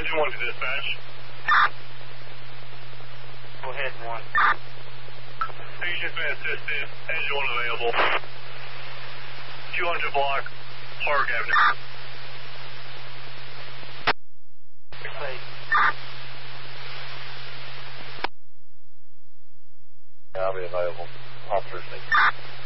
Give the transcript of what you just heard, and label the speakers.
Speaker 1: Engine 1 to dispatch.
Speaker 2: Go ahead, 1.
Speaker 1: Patient's been assisted. Engine 1 available. 200 block, Park Avenue.
Speaker 3: I'll be available. Officer 6.